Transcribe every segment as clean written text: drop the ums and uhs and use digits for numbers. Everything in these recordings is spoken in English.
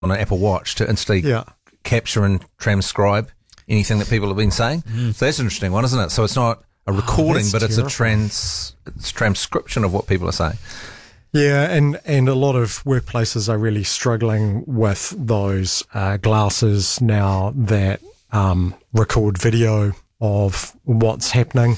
on an Apple Watch to instantly capture and transcribe anything that people have been saying. So that's an interesting one, isn't it? So it's not a recording, but it's it's transcription of what people are saying. Yeah, and a lot of workplaces are really struggling with those glasses now that record video of what's happening.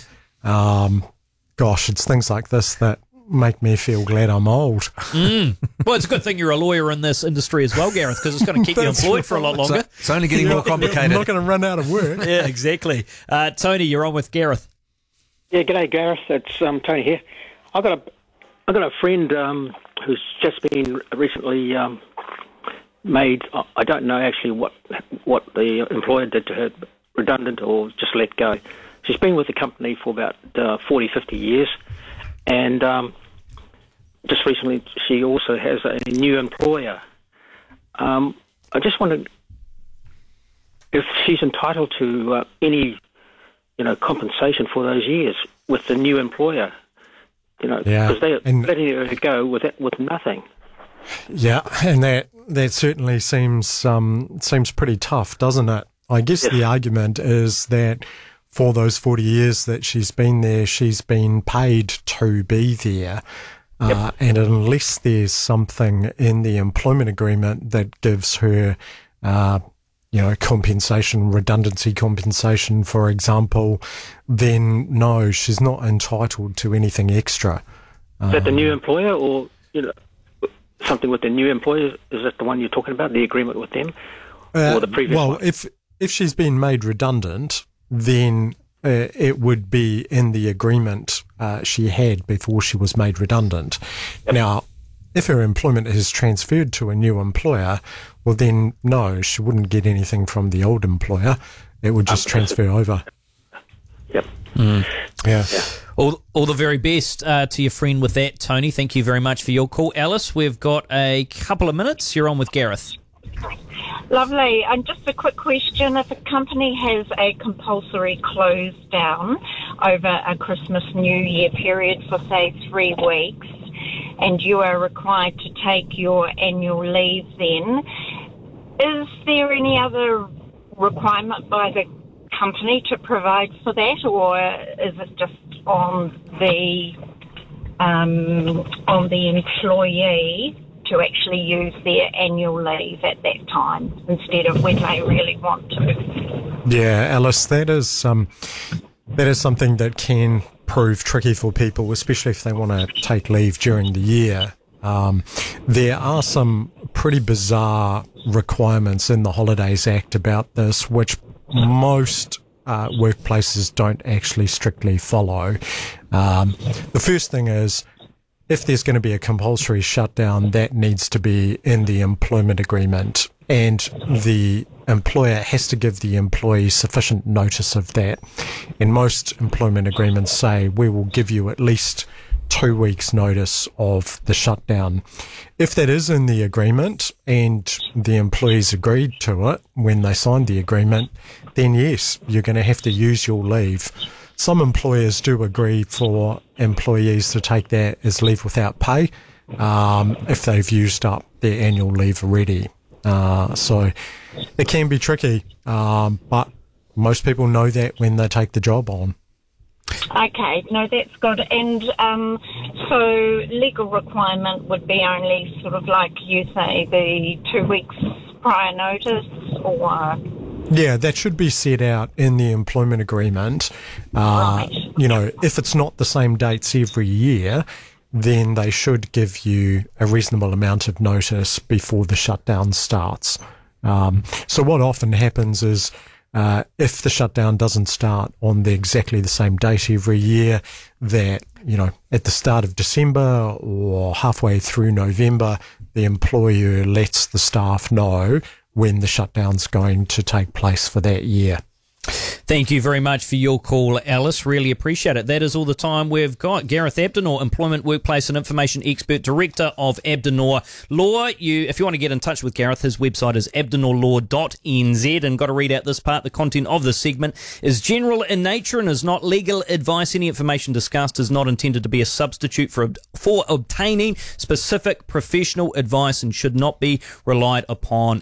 Gosh, it's things like this that make me feel glad I'm old. Well, it's a good thing you're a lawyer in this industry as well, Gareth, because it's going to keep you employed for a lot longer. So it's only getting more complicated. I'm not going to run out of work. Yeah, exactly. Tony, you're on with Gareth. Yeah, g'day, Gareth. It's Tony here. I've got a friend who's just been recently made. I don't know actually what the employer did to her, redundant or just let go. She's been with the company for about 40, 50 years, and just recently she also has a new employer. I just wondered if she's entitled to any, compensation for those years with the new employer. Because they're letting her go with nothing. Yeah, and that certainly seems pretty tough, doesn't it? I guess the argument is that for those 40 years that she's been there, she's been paid to be there. And unless there's something in the employment agreement that gives her, compensation, redundancy compensation, for example, then no, she's not entitled to anything extra. Is that the new employer or, something with the new employer? Is that the one you're talking about, the agreement with them? Or the previous one? If she's been made redundant, then it would be in the agreement she had before she was made redundant. Now, if her employment is transferred to a new employer, well then, no, she wouldn't get anything from the old employer. It would just transfer over. Yep. Yeah. All the very best to your friend with that, Tony. Thank you very much for your call. Alice, we've got a couple of minutes. You're on with Gareth. Lovely. And just a quick question. If a company has a compulsory close down over a Christmas New Year period for, say, 3 weeks, and you are required to take your annual leave then, is there any other requirement by the company to provide for that, or is it just on the employee to actually use their annual leave at that time instead of when they really want to? Yeah, Alice, that is something that can prove tricky for people, especially if they want to take leave during the year. There are some pretty bizarre requirements in the Holidays Act about this, which most workplaces don't actually strictly follow. The first thing is, if there's going to be a compulsory shutdown, that needs to be in the employment agreement, and the employer has to give the employee sufficient notice of that. And most employment agreements say we will give you at least 2 weeks notice of the shutdown. If that is in the agreement and the employees agreed to it when they signed the agreement, then yes, you're going to have to use your leave. Some employers do agree for employees to take that as leave without pay if they've used up their annual leave already. So it can be tricky, but most people know that when they take the job on. Okay, no, that's good. And so legal requirement would be only sort of like you say, the 2 weeks prior notice, or... Yeah, that should be set out in the employment agreement. Right. If it's not the same dates every year, then they should give you a reasonable amount of notice before the shutdown starts. So what often happens is, if the shutdown doesn't start on exactly the same date every year, that, at the start of December or halfway through November, the employer lets the staff know when the shutdown's going to take place for that year. Thank you very much for your call, Alice. Really appreciate it. That is all the time we've got. Gareth Abdenor, Employment, Workplace and Information Expert, Director of Abdenor Law. If you want to get in touch with Gareth, his website is abdenorlaw.nz. And got to read out this part. The content of this segment is general in nature and is not legal advice. Any information discussed is not intended to be a substitute for obtaining specific professional advice and should not be relied upon